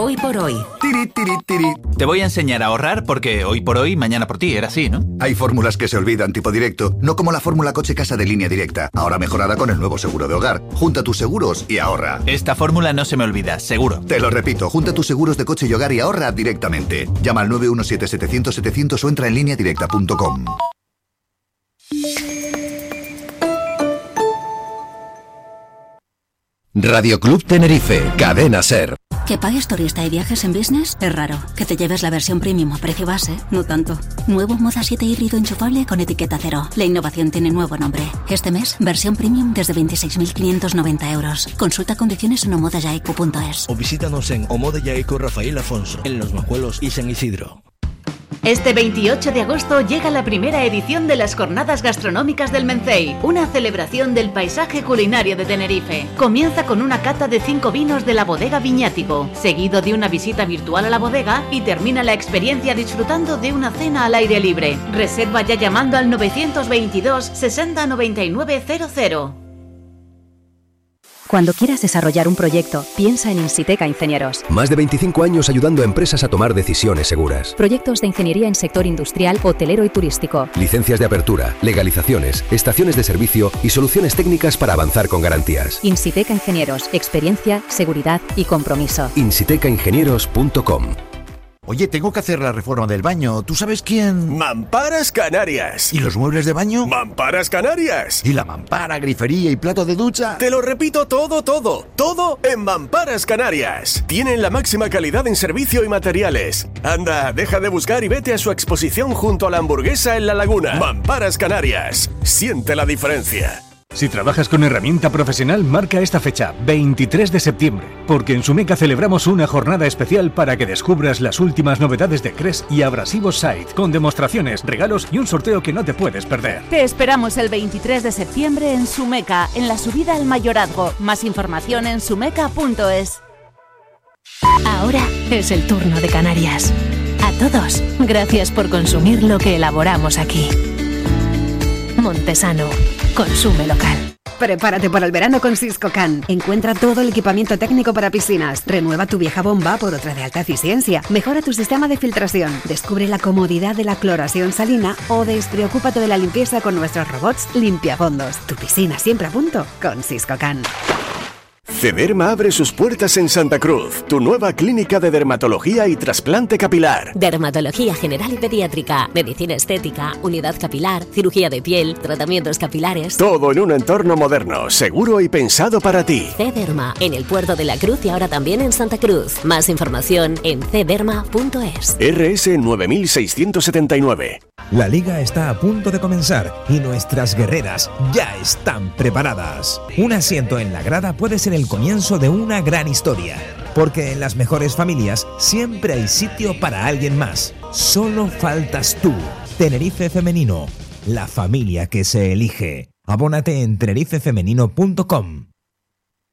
Hoy por hoy. Tiri, tiri, tiri. Te voy a enseñar a ahorrar porque hoy por hoy, mañana por ti, era así, ¿no? Hay fórmulas que se olvidan, tipo directo, no como la fórmula coche-casa de Línea Directa, ahora mejorada con el nuevo seguro de hogar. Junta tus seguros y ahorra. Esta fórmula no se me olvida, seguro. Te lo repito, junta tus seguros de coche y hogar y ahorra directamente. Llama al 917-700-700 o entra en lineadirecta.com. Radio Club Tenerife, Cadena SER. Que pagues turista y viajes en business es raro. Que te lleves la versión premium a precio base, no tanto. Nuevo Moza 7 híbrido enchufable con etiqueta cero. La innovación tiene nuevo nombre. Este mes, versión premium desde 26.590 euros. Consulta condiciones en omodayaeco.es. O visítanos en Omoda Yaeco Rafael Afonso, en Los Majuelos y San Isidro. Este 28 de agosto llega la primera edición de las Jornadas Gastronómicas del Mencey, una celebración del paisaje culinario de Tenerife. Comienza con una cata de 5 vinos de la bodega Viñático, seguido de una visita virtual a la bodega y termina la experiencia disfrutando de una cena al aire libre. Reserva ya llamando al 922 60 99 00. Cuando quieras desarrollar un proyecto, piensa en Insiteca Ingenieros. Más de 25 años ayudando a empresas a tomar decisiones seguras. Proyectos de ingeniería en sector industrial, hotelero y turístico. Licencias de apertura, legalizaciones, estaciones de servicio y soluciones técnicas para avanzar con garantías. Insiteca Ingenieros, experiencia, seguridad y compromiso. insitecaingenieros.com. Oye, tengo que hacer la reforma del baño. ¿Tú sabes quién? Mamparas Canarias. ¿Y los muebles de baño? Mamparas Canarias. ¿Y la mampara, grifería y plato de ducha? Te lo repito todo en Mamparas Canarias. Tienen la máxima calidad en servicio y materiales. Anda, deja de buscar y vete a su exposición junto a la Hamburguesa en La Laguna. Mamparas Canarias. Siente la diferencia. Si trabajas con herramienta profesional, marca esta fecha, 23 de septiembre, porque en Sumeca celebramos una jornada especial para que descubras las últimas novedades de Cres y Abrasivos Site, con demostraciones, regalos y un sorteo que no te puedes perder. Te esperamos el 23 de septiembre en Sumeca, en la subida al Mayorazgo. Más información en sumeca.es. Ahora es el turno de Canarias. A todos, gracias por consumir lo que elaboramos aquí. Montesano. Consume local. Prepárate para el verano con Siscocan. Encuentra todo el equipamiento técnico para piscinas. Renueva tu vieja bomba por otra de alta eficiencia. Mejora tu sistema de filtración. Descubre la comodidad de la cloración salina o despreocúpate de la limpieza con nuestros robots limpiafondos. Tu piscina siempre a punto con Siscocan. Cederma abre sus puertas en Santa Cruz, tu nueva clínica de dermatología y trasplante capilar. Dermatología general y pediátrica, medicina estética, unidad capilar, cirugía de piel, tratamientos capilares. Todo en un entorno moderno, seguro y pensado para ti. Cederma, en el Puerto de la Cruz y ahora también en Santa Cruz. Más información en cederma.es. RS 9679. La liga está a punto de comenzar y nuestras guerreras ya están preparadas. Un asiento en la grada puede ser el comienzo de una gran historia, porque en las mejores familias siempre hay sitio para alguien más. Solo faltas tú. Tenerife Femenino, la familia que se elige. Abónate en tenerifefemenino.com.